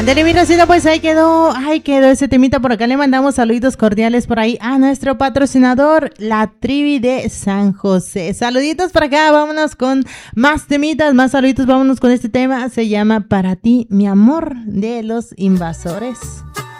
Deliberación, pues ahí quedó ese temita. Por acá le mandamos saluditos cordiales por ahí a nuestro patrocinador, la Trivi de San José. Saluditos por acá, vámonos con más temitas, más saluditos, vámonos con este tema. Se llama Para ti, mi amor, de Los Invasores.